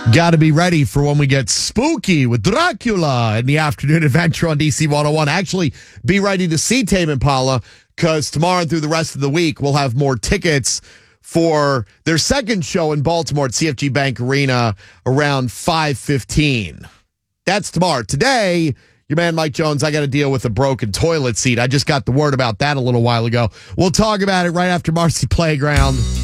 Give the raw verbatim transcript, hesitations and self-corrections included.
Got to be ready for when we get spooky with Dracula in the afternoon adventure on D C one oh one. Actually, be ready to see Tame Impala because tomorrow and through the rest of the week, we'll have more tickets for their second show in Baltimore at C F G Bank Arena around five fifteen. That's tomorrow. Today, your man Mike Jones, I got to deal with a broken toilet seat. I just got the word about that a little while ago. We'll talk about it right after Marcy Playground.